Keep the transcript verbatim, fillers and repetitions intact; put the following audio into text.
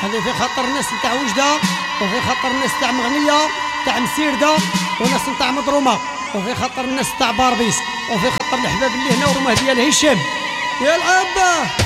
هذه في خاطر الناس نتاع وجده، وفي خاطر الناس تاع مغنيه تاع مسيرده، وناس نتاع مضرومه، وفي خاطر الناس تاع باربيس، وفي خاطر الحباب اللي هنا وهما ديال هشام يا العبه.